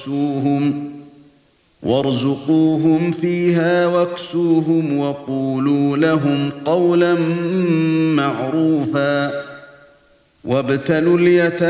وارزقوهم فيها واكسوهم وقولوا لهم قولا معروفا وابتلوا اليتامى